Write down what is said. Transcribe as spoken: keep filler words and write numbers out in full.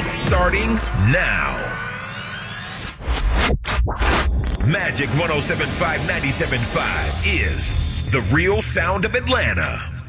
Battle starting now. Magic one oh seven point five, ninety-seven point five is the real sound of Atlanta.